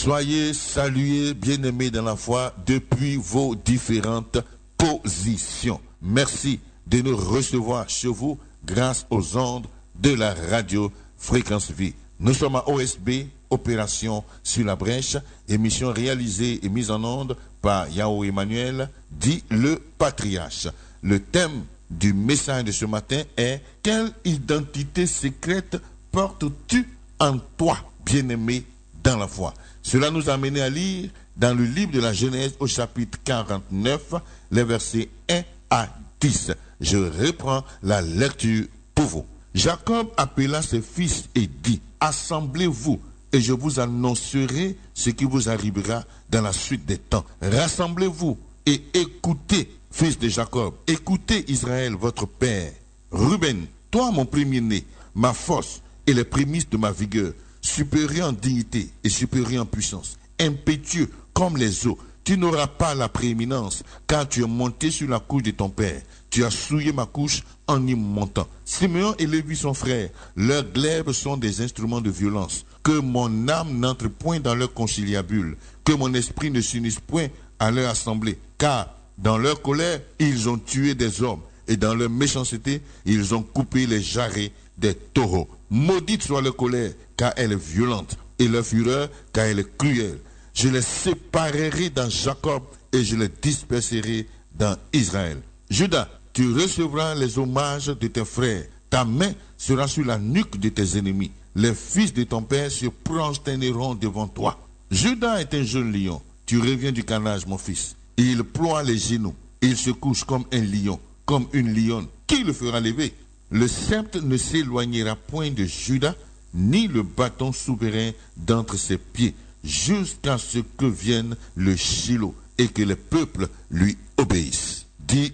Soyez salués, bien-aimés dans la foi, depuis vos différentes positions. Merci de nous recevoir chez vous grâce aux ondes de la radio Fréquence Vie. Nous sommes à OSB, Opération sur la Brèche, émission réalisée et mise en onde par Yao Emmanuel, dit le Patriarche. Le thème du message de ce matin est « Quelle identité secrète portes-tu en toi, bien-aimé dans la foi ?» Cela nous a amené à lire dans le livre de la Genèse au chapitre 49, les versets 1 à 10. Je reprends la lecture pour vous. Jacob appela ses fils et dit, « Assemblez-vous et je vous annoncerai ce qui vous arrivera dans la suite des temps. Rassemblez-vous et écoutez, fils de Jacob, écoutez Israël, votre père. Ruben, toi mon premier-né, ma force et les prémices de ma vigueur, supérieur en dignité et supérieur en puissance, impétueux comme les eaux, tu n'auras pas la prééminence, car tu es monté sur la couche de ton père. Tu as souillé ma couche en y montant. Simeon et Lévi son frère, leurs glaives sont des instruments de violence. Que mon âme n'entre point dans leur conciliabule, que mon esprit ne s'unisse point à leur assemblée, car dans leur colère, ils ont tué des hommes, et dans leur méchanceté, ils ont coupé les jarrets des taureaux. Maudite soit leur colère, car elle est violente, et leur fureur, car elle est cruelle. Je les séparerai dans Jacob et je les disperserai dans Israël. Judas, tu recevras les hommages de tes frères. Ta main sera sur la nuque de tes ennemis. Les fils de ton père se prosterneront devant toi. Judas est un jeune lion. Tu reviens du canage, mon fils. Il ploie les genoux. Il se couche comme un lion, comme une lionne. Qui le fera lever? Le sceptre ne s'éloignera point de Judas, ni le bâton souverain d'entre ses pieds, jusqu'à ce que vienne le Shiloh et que les peuples lui obéissent. Dis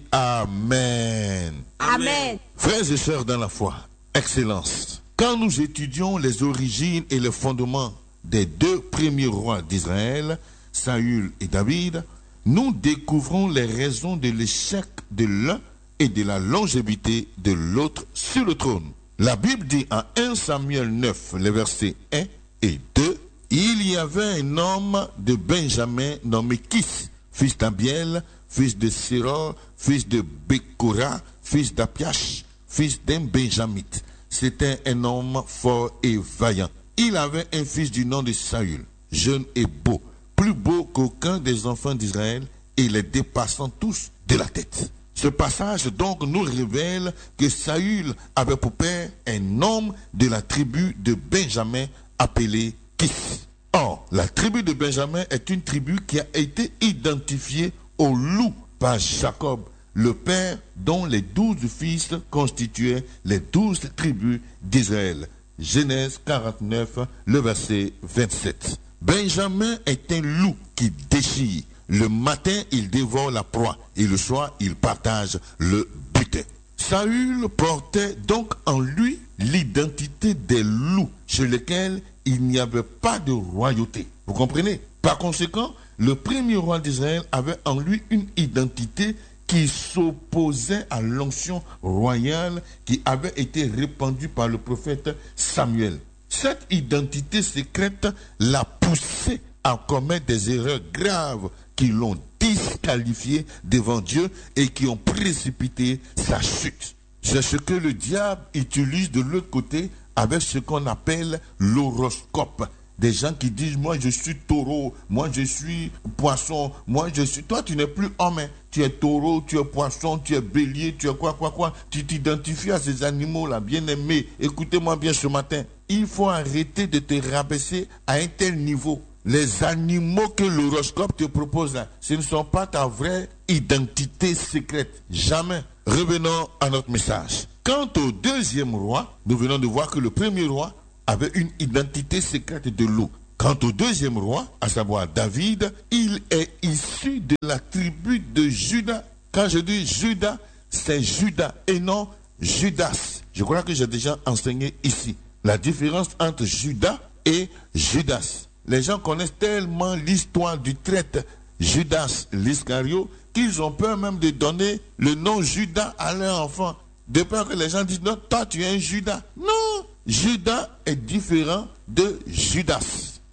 Amen. Amen. Frères et sœurs dans la foi, Excellence. Quand nous étudions les origines et les fondements des deux premiers rois d'Israël, Saül et David, nous découvrons les raisons de l'échec de l'un et de la longévité de l'autre sur le trône. La Bible dit en 1 Samuel 9, les versets 1 et 2, il y avait un homme de Benjamin nommé Kis, fils d'Abiel, fils de Séror, fils de Bécora, fils d'Apiach, fils d'un Benjamite. C'était un homme fort et vaillant. Il avait un fils du nom de Saül, jeune et beau, plus beau qu'aucun des enfants d'Israël, et les dépassant tous de la tête. Ce passage donc nous révèle que Saül avait pour père un homme de la tribu de Benjamin appelé Kis. Or, la tribu de Benjamin est une tribu qui a été identifiée au loup par Jacob, le père dont les 12 fils constituaient les 12 tribus d'Israël. Genèse 49, le verset 27. Benjamin est un loup qui déchire. Le matin, il dévore la proie et le soir, il partage le butin. Saül portait donc en lui l'identité des loups chez lesquels il n'y avait pas de royauté. Vous comprenez? Par conséquent, le premier roi d'Israël avait en lui une identité qui s'opposait à l'onction royale qui avait été répandue par le prophète Samuel. Cette identité secrète l'a poussé à commettre des erreurs graves qui l'ont disqualifié devant Dieu et qui ont précipité sa chute. C'est ce que le diable utilise de l'autre côté avec ce qu'on appelle l'horoscope. Des gens qui disent, moi je suis taureau, moi je suis poisson, moi je suis... Toi tu n'es plus homme, hein. Tu es taureau, tu es poisson, tu es bélier, tu es quoi. Tu t'identifies à ces animaux-là, bien-aimés. Écoutez-moi bien ce matin. Il faut arrêter de te rabaisser à un tel niveau. Les animaux que l'horoscope te propose là, ce ne sont pas ta vraie identité secrète. Jamais. Revenons à notre message. Quant au deuxième roi, nous venons de voir que le premier roi avait une identité secrète de loup. Quant au deuxième roi, à savoir David, il est issu de la tribu de Juda. Quand je dis Juda, c'est Judas et non Judas. Je crois que j'ai déjà enseigné ici la différence entre Judas et Judas. Les gens connaissent tellement l'histoire du traître Judas l'Iscario qu'ils ont peur même de donner le nom Judas à leur enfant. De peur que les gens disent, non, toi tu es un Judas. Non, Judas est différent de Judas.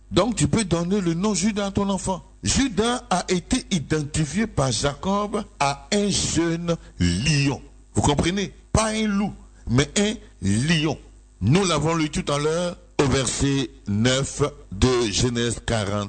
Donc tu peux donner le nom Judas à ton enfant. Judas a été identifié par Jacob à un jeune lion. Vous comprenez? Pas un loup, mais un lion. Nous l'avons lu tout à l'heure au verset 9 de Genèse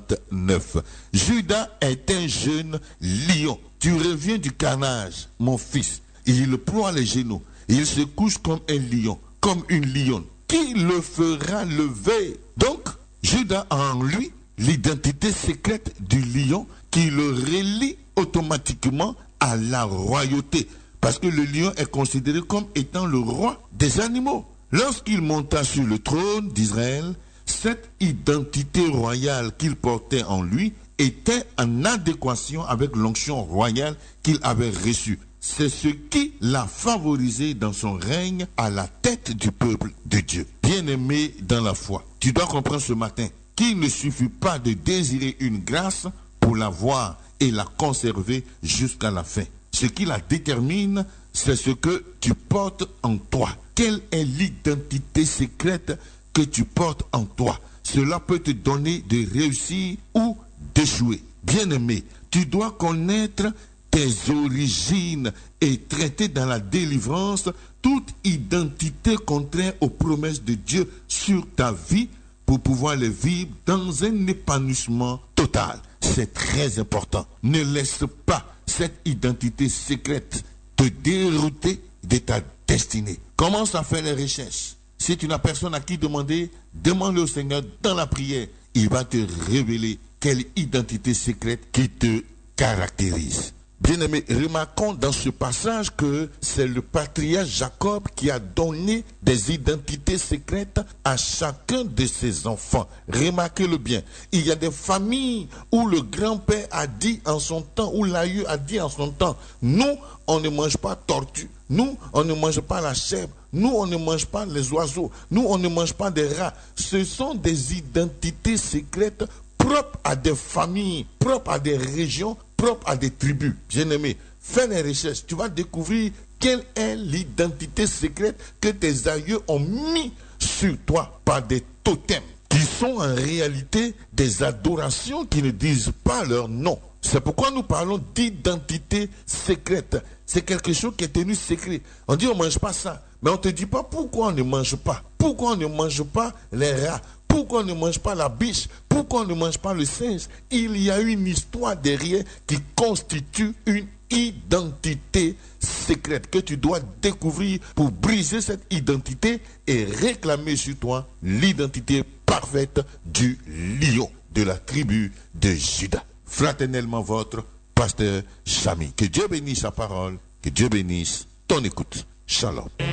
49. Judas est un jeune lion. Tu reviens du carnage, mon fils. Il ploie les genoux. Il se couche comme un lion, comme une lionne. Qui le fera lever? Donc, Judas a en lui l'identité secrète du lion qui le relie automatiquement à la royauté. Parce que le lion est considéré comme étant le roi des animaux. Lorsqu'il monta sur le trône d'Israël, cette identité royale qu'il portait en lui était en adéquation avec l'onction royale qu'il avait reçue. C'est ce qui l'a favorisé dans son règne à la tête du peuple de Dieu. Bien-aimé dans la foi, tu dois comprendre ce matin qu'il ne suffit pas de désirer une grâce pour l'avoir et la conserver jusqu'à la fin. Ce qui la détermine, c'est ce que tu portes en toi. Quelle est l'identité secrète que tu portes en toi? Cela peut te donner de réussir ou d'échouer. Bien-aimé, tu dois connaître tes origines et traiter dans la délivrance toute identité contraire aux promesses de Dieu sur ta vie pour pouvoir les vivre dans un épanouissement total. C'est très important. Ne laisse pas cette identité secrète te dérouter de ta destinée. Commence à faire les recherches. Si tu n'as personne à qui demander, demande-le au Seigneur dans la prière. Il va te révéler quelle identité secrète qui te caractérise. Bien-aimés, remarquons dans ce passage que c'est le patriarche Jacob qui a donné des identités secrètes à chacun de ses enfants. Remarquez-le bien. Il y a des familles où le grand-père a dit en son temps, où l'aïeux a dit en son temps, nous, on ne mange pas tortue. Nous, on ne mange pas la chèvre. Nous, on ne mange pas les oiseaux. Nous, on ne mange pas des rats. Ce sont des identités secrètes propres à des familles, propres à des régions, propres à des tribus. Bien-aimé, fais les recherches. Tu vas découvrir quelle est l'identité secrète que tes aïeux ont mis sur toi par des totems, qui sont en réalité des adorations qui ne disent pas leur nom. C'est pourquoi nous parlons d'identité secrète. C'est quelque chose qui est tenu secret. On dit on ne mange pas ça. Mais on ne te dit pas pourquoi on ne mange pas. Pourquoi on ne mange pas les rats. Pourquoi on ne mange pas la biche? Pourquoi on ne mange pas le singe? Il y a une histoire derrière qui constitue une identité secrète que tu dois découvrir pour briser cette identité et réclamer sur toi l'identité parfaite du lion de la tribu de Juda. Fraternellement votre pasteur Chami. Que Dieu bénisse sa parole, que Dieu bénisse ton écoute. Shalom.